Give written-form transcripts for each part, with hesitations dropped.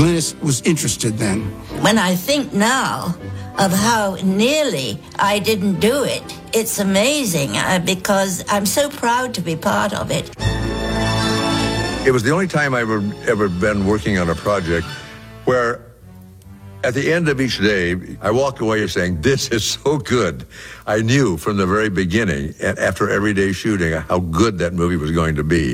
Glynis was interested then. When I think now of how nearly I didn't do it, it's amazing because I'm so proud to be part of it. It was the only time I've ever been working on a project where at the end of each day, I walked away saying, this is so good. I knew from the very beginning, and after every day shooting, how good that movie was going to be.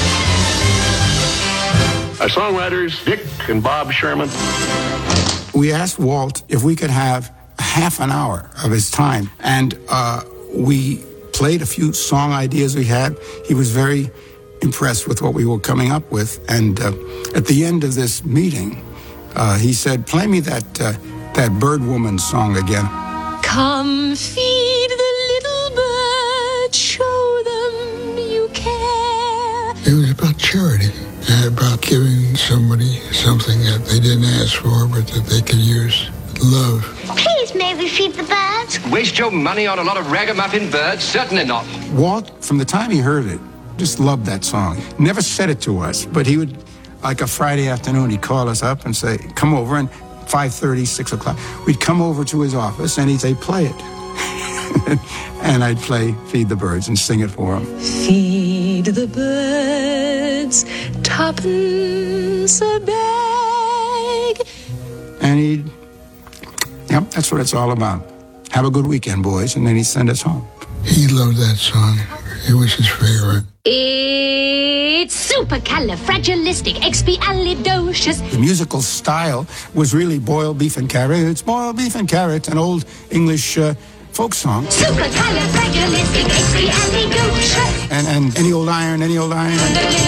Our songwriters, Dick and Bob Sherman. We asked Walt if we could have half an hour of his time, and we played a few song ideas we had. He was very impressed with what we were coming up with, and at the end of this meeting, he said, play me that Bird Woman song again. Come feed the little birds, show them you care. It was about charity, about giving somebody something that they didn't ask for, but that they could use. Love. Please, may we feed the birds? Waste your money on a lot of ragamuffin birds? Certainly not. Walt, from the time he heard it, just loved that song. Never said it to us, but he would, like a Friday afternoon, he'd call us up and say, come over, and 5:30, 6 o'clock. We'd come over to his office, and he'd say, play it. And I'd play Feed the Birds and sing it for him. Feed the birds, tuppence a bag. And he'd, yep, that's what it's all about. Have a good weekend, boys, and then he'd send us home. He loved that song. It was his favorite. It's supercalifragilisticexpialidocious. The musical style was really boiled beef and carrots, boiled beef and carrots, an old English folk song. Supercalifragilisticexpialidocious. And any old iron, any old iron.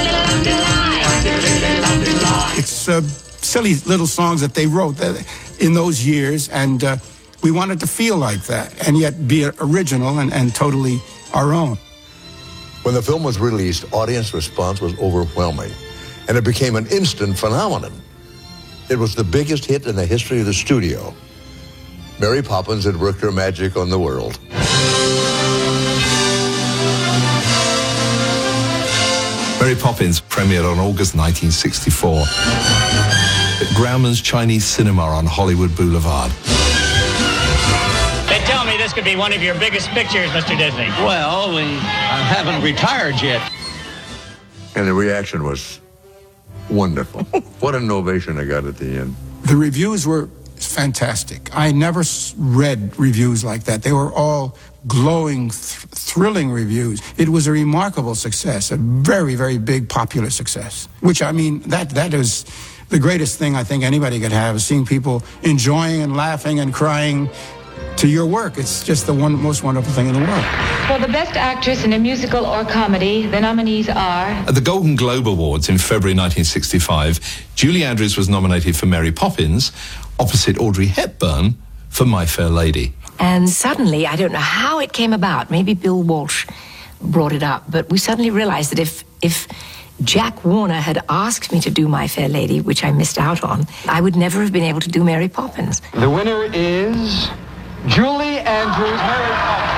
It's silly little songs that they wrote in those years, and we wanted to feel like that, and yet be original and totally our own. When the film was released, audience response was overwhelming, and it became an instant phenomenon. It was the biggest hit in the history of the studio. Mary Poppins had worked her magic on the world. Mary Poppins premiered on August 1964 at Grauman's Chinese Cinema on Hollywood Boulevard. They tell me this could be one of your biggest pictures, Mr. Disney. Well, we haven't retired yet. And the reaction was wonderful. What an ovation I got at the end. The reviews were fantastic. I never read reviews like that. They were all glowing, thrilling reviews. It was a remarkable success, a very, very big popular success, which, I mean, that is the greatest thing I think anybody could have, is seeing people enjoying and laughing and crying to your work. It's just the most wonderful thing in the world. For the Best Actress in a Musical or Comedy, the nominees are... At the Golden Globe Awards in February 1965, Julie Andrews was nominated for Mary Poppins, opposite Audrey Hepburn for My Fair Lady. And suddenly, I don't know how it came about, maybe Bill Walsh brought it up, but we suddenly realized that if Jack Warner had asked me to do My Fair Lady, which I missed out on, I would never have been able to do Mary Poppins. The winner is Julie Andrews, Mary Poppins.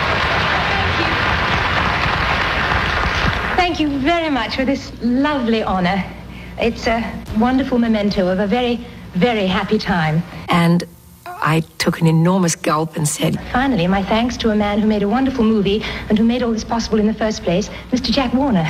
Thank you very much for this lovely honor. It's a wonderful memento of a very, very happy time. And I took an enormous gulp and said, finally, my thanks to a man who made a wonderful movie and who made all this possible in the first place, Mr. Jack Warner.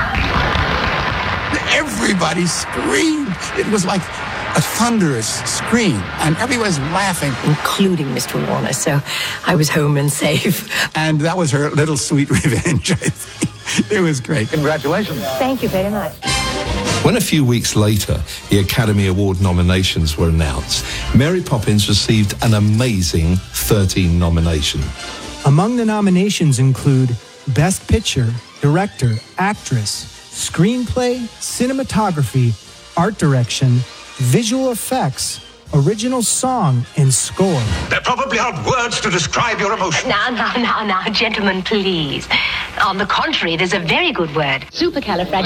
Everybody screamed. It was like a thunderous scream, and everyone was laughing. Including Mr. Warner, so I was home and safe. And that was her little sweet revenge, I think. It was great. Congratulations. Thank you very much. When a few weeks later, the Academy Award nominations were announced, Mary Poppins received an amazing 13 nominations. Among the nominations include Best Picture, Director, Actress, Screenplay, Cinematography, Art Direction, Visual Effects, Original Song, and Score. There probably aren't words to describe your emotion. Now, gentlemen, please. On the contrary, there's a very good word. Supercalifragilisticexpialidocious.